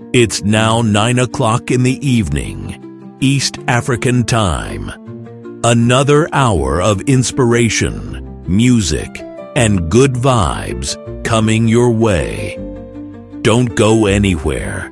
It's now 9 o'clock in the evening, East African time. Another hour of inspiration, music, and good vibes coming your way. Don't go anywhere.